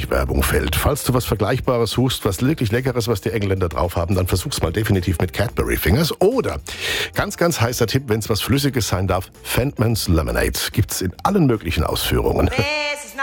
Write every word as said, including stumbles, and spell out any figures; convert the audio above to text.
Werbung fällt. Falls du was Vergleichbares suchst, was wirklich Leckeres, was die Engländer drauf haben, dann versuch's mal definitiv mit Cadbury Fingers. Oder, ganz, ganz heißer Tipp, wenn es was Flüssiges sein darf, Fenton's Lemonade. Gibt's in allen möglichen Ausführungen.